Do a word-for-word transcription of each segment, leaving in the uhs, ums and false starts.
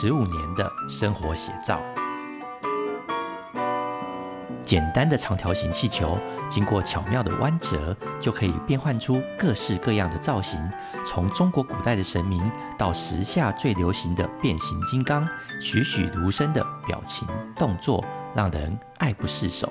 十五年的生活写照。简单的长条形气球，经过巧妙的弯折，就可以变换出各式各样的造型。从中国古代的神明，到时下最流行的变形金刚，栩栩如生的表情动作，让人爱不释手。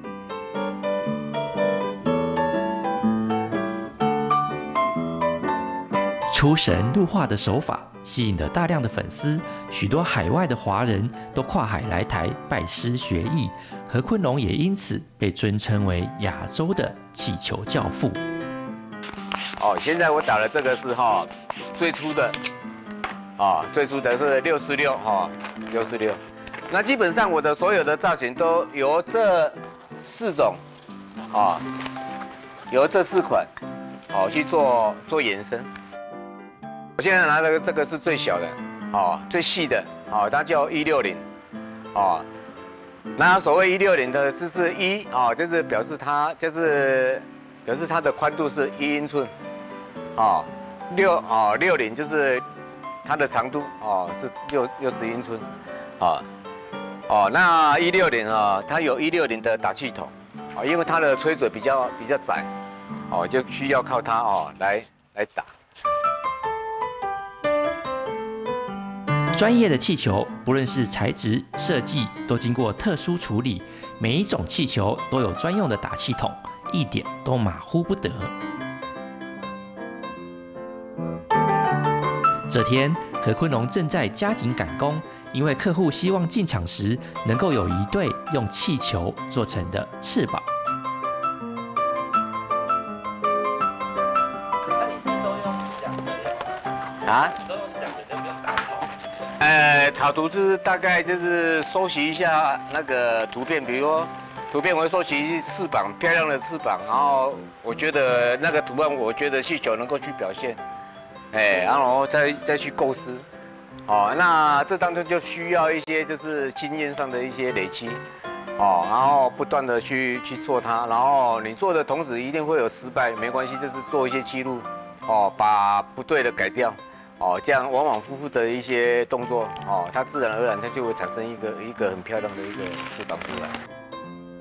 出神入化的手法吸引了大量的粉丝，许多海外的华人都跨海来台拜师学艺，何昆龙也因此被尊称为亚洲的气球教父。 哦，现在我打的这个是哈、哦、最初的，啊、哦、最初的是六四六哈六四六，那基本上我的所有的造型都由这四种，啊、哦、由这四款，哦去做做延伸。我现在拿的这个是最小的，哦，最细的，哦，它叫一六零，哦，那所谓一六零的就是一，哦，就是表示它就是表示它的宽度是一英寸，哦，六哦六零就是它的长度，哦是六六十英寸，哦，哦，那一六零啊，它有一六零的打气筒，哦，因为它的吹嘴比较比较窄，哦，就需要靠它哦来来打。 专业的气球，不论是材质、设计，都经过特殊处理。每一种气球都有专用的打气筒，一点都马虎不得。这天，何昆龙正在加紧赶工，因为客户希望进场时能够有一对用气球做成的翅膀。 那你是都用想的啊？ 都用想的，就不用打草。 呃，草图就是大概就是收集一下那个图片，比如说图片我会收集翅膀，漂亮的翅膀，然后我觉得那个图案，我觉得气球能够去表现，哎，然后再再去构思，哦，那这当中就需要一些就是经验上的一些累积，哦，然后不断的去去做它，然后你做的同时一定会有失败，没关系，就是做一些记录，哦，把不对的改掉。哦，这样往往复复的一些动作，哦，它自然而然它就会产生一个一个很漂亮的一个翅膀出来。